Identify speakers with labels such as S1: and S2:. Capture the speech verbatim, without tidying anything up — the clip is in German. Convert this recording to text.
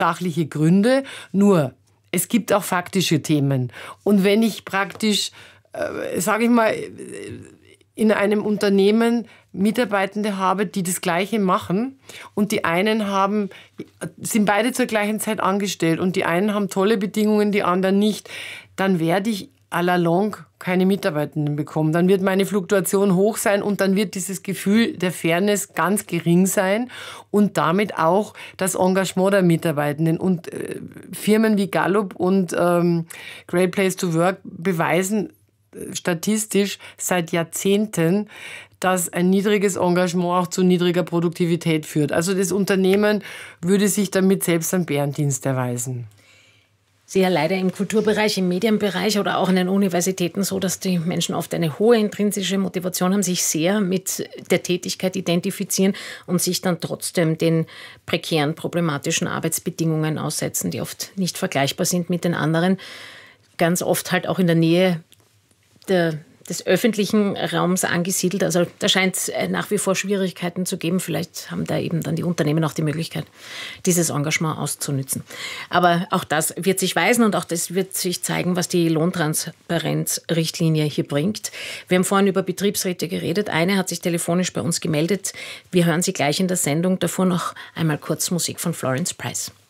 S1: sachliche Gründe, nur es gibt auch faktische Themen. Und wenn ich praktisch, äh, sage ich mal, in einem Unternehmen Mitarbeitende habe, die das Gleiche machen und die einen haben, sind beide zur gleichen Zeit angestellt und die einen haben tolle Bedingungen, die anderen nicht, dann werde ich à la longue keine Mitarbeitenden bekommen. Dann wird meine Fluktuation hoch sein und dann wird dieses Gefühl der Fairness ganz gering sein und damit auch das Engagement der Mitarbeitenden. Und äh, Firmen wie Gallup und ähm, Great Place to Work beweisen äh, statistisch seit Jahrzehnten, dass ein niedriges Engagement auch zu niedriger Produktivität führt. Also das Unternehmen würde sich damit selbst einen Bärendienst erweisen.
S2: Sehr leider im Kulturbereich, im Medienbereich oder auch in den Universitäten so, dass die Menschen oft eine hohe intrinsische Motivation haben, sich sehr mit der Tätigkeit identifizieren und sich dann trotzdem den prekären, problematischen Arbeitsbedingungen aussetzen, die oft nicht vergleichbar sind mit den anderen. Ganz oft halt auch in der Nähe der des öffentlichen Raums angesiedelt. Also da scheint es nach wie vor Schwierigkeiten zu geben. Vielleicht haben da eben dann die Unternehmen auch die Möglichkeit, dieses Engagement auszunützen. Aber auch das wird sich weisen und auch das wird sich zeigen, was die Lohntransparenzrichtlinie hier bringt. Wir haben vorhin über Betriebsräte geredet. Eine hat sich telefonisch bei uns gemeldet. Wir hören sie gleich in der Sendung. Davor noch einmal kurz Musik von Florence Price.